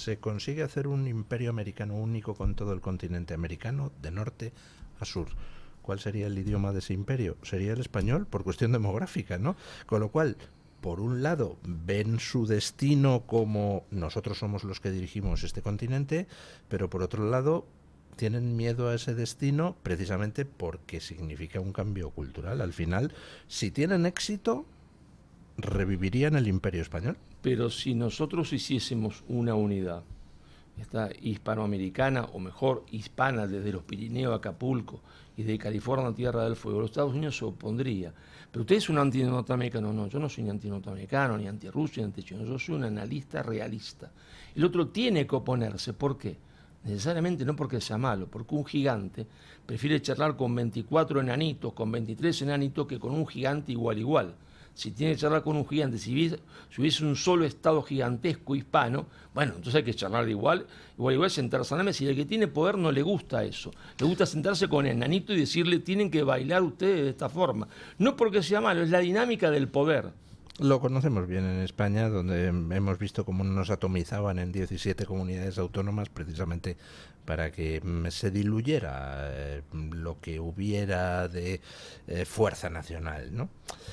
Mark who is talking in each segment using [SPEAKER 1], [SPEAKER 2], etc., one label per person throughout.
[SPEAKER 1] se consigue hacer un imperio americano único con todo el continente americano, de norte a sur. ¿Cuál sería el idioma de ese imperio? Sería el español, por cuestión demográfica, ¿no? Con lo cual, por un lado, ven su destino como nosotros somos los que dirigimos este continente, pero por otro lado, tienen miedo a ese destino precisamente porque significa un cambio cultural. Al final, si tienen éxito, revivirían el imperio español.
[SPEAKER 2] Pero si nosotros hiciésemos una unidad, esta hispanoamericana, o mejor, hispana, desde los Pirineos a Acapulco y de California a Tierra del Fuego, los Estados Unidos se opondría. Pero usted es un anti-norteamericano. No, yo no soy ni anti-norteamericano, ni anti-Rusia, ni anti-China. Yo soy un analista realista. El otro tiene que oponerse. ¿Por qué? Necesariamente no porque sea malo, porque un gigante prefiere charlar con 24 enanitos, con 23 enanitos, que con un gigante igual. Si tiene que charlar con un gigante, si hubiese un solo estado gigantesco hispano, bueno, entonces hay que charlar de igual, sentarse a la mesa. Y el que tiene poder no le gusta eso. Le gusta sentarse con el enanito y decirle, tienen que bailar ustedes de esta forma. No porque sea malo, es la dinámica del poder.
[SPEAKER 1] Lo conocemos bien en España, donde hemos visto cómo nos atomizaban en 17 comunidades autónomas precisamente para que se diluyera lo que hubiera de fuerza nacional, ¿no?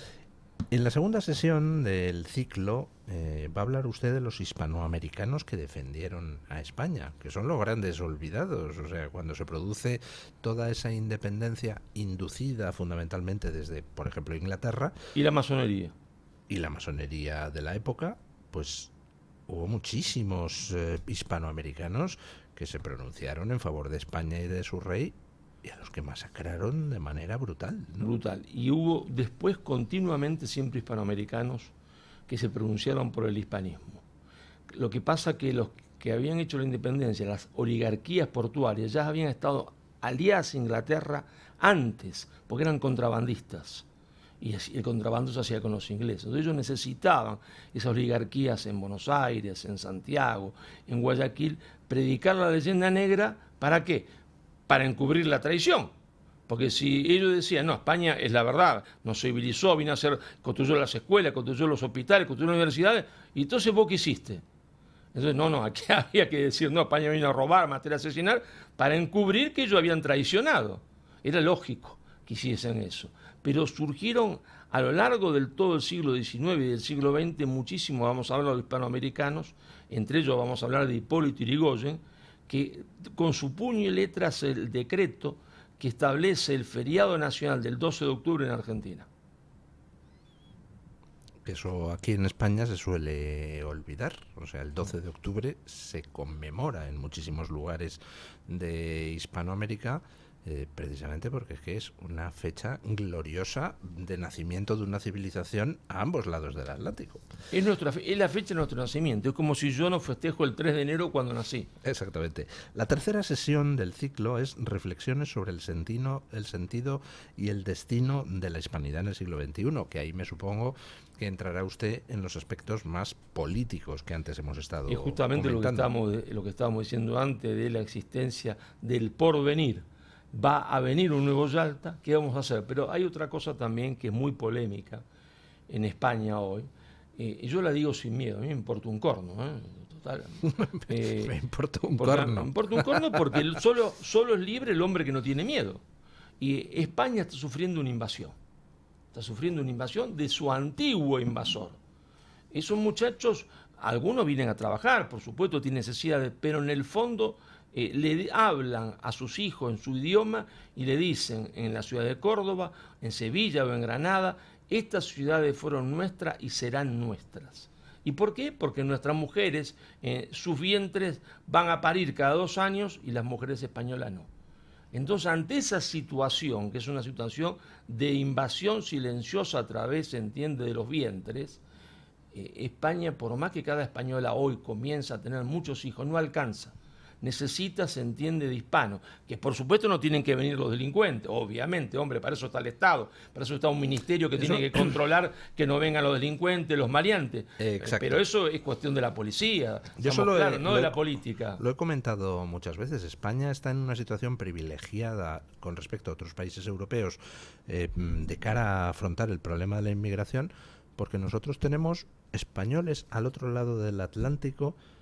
[SPEAKER 1] En la segunda sesión del ciclo va a hablar usted de los hispanoamericanos que defendieron a España, que son los grandes olvidados. O sea, cuando se produce toda esa independencia inducida fundamentalmente desde, por ejemplo, Inglaterra.
[SPEAKER 2] Y la masonería.
[SPEAKER 1] Y la masonería de la época, pues hubo muchísimos hispanoamericanos que se pronunciaron en favor de España y de su rey, y a los que masacraron de manera brutal, ¿no?
[SPEAKER 2] Brutal. Y hubo después continuamente siempre hispanoamericanos que se pronunciaron por el hispanismo. Lo que pasa que los que habían hecho la independencia, las oligarquías portuarias, ya habían estado aliadas a Inglaterra antes, porque eran contrabandistas. Y el contrabando se hacía con los ingleses. Entonces ellos necesitaban esas oligarquías en Buenos Aires, en Santiago, en Guayaquil, predicar la leyenda negra. ¿Para qué? Para encubrir la traición. Porque si ellos decían, no, España es la verdad, nos civilizó, vino a hacer, construyó las escuelas, construyó los hospitales, construyó las universidades, y entonces ¿vos qué hiciste? Entonces, no, aquí había que decir, no, España vino a robar, matar, asesinar, para encubrir que ellos habían traicionado. Era lógico que hiciesen eso. Pero surgieron a lo largo del todo el siglo XIX y del siglo XX muchísimos, vamos a hablar de los hispanoamericanos, entre ellos vamos a hablar de Hipólito Yrigoyen, que con su puño y letra hace el decreto que establece el feriado nacional del 12 de octubre en Argentina.
[SPEAKER 1] Eso aquí en España se suele olvidar. O sea, el 12 de octubre se conmemora en muchísimos lugares de Hispanoamérica, precisamente porque es que es una fecha gloriosa de nacimiento de una civilización a ambos lados del Atlántico.
[SPEAKER 2] Es la fecha de nuestro nacimiento. Es como si yo no festejo el 3 de enero cuando nací.
[SPEAKER 1] Exactamente. La tercera sesión del ciclo es reflexiones sobre el sentido y el destino de la hispanidad en el siglo XXI, que ahí me supongo que entrará usted en los aspectos más políticos que antes hemos estado
[SPEAKER 2] comentando. Es justamente lo que estábamos diciendo antes de la existencia del porvenir. Va a venir un nuevo Yalta, ¿qué vamos a hacer? Pero hay otra cosa también que es muy polémica en España hoy, y yo la digo sin miedo, a mí me importa un corno, total.
[SPEAKER 1] Me importa un corno.
[SPEAKER 2] Me importa un corno porque solo es libre el hombre que no tiene miedo. Y España está sufriendo una invasión de su antiguo invasor. Esos muchachos, algunos vienen a trabajar, por supuesto, tienen necesidades, pero en el fondo le hablan a sus hijos en su idioma y le dicen en la ciudad de Córdoba, en Sevilla o en Granada, estas ciudades fueron nuestras y serán nuestras. ¿Y por qué? Porque nuestras mujeres, sus vientres van a parir cada 2 años y las mujeres españolas no. Entonces, ante esa situación, que es una situación de invasión silenciosa a través, se entiende, de los vientres, España, por más que cada española hoy comienza a tener muchos hijos, no alcanza. Necesita, se entiende, de hispanos, que por supuesto no tienen que venir los delincuentes, obviamente, hombre, para eso está el Estado, para eso está un ministerio que tiene que controlar que no vengan los delincuentes, los maleantes, pero eso es cuestión de la policía, no de la política.
[SPEAKER 1] Lo he comentado muchas veces, España está en una situación privilegiada con respecto a otros países europeos de cara a afrontar el problema de la inmigración, porque nosotros tenemos españoles al otro lado del Atlántico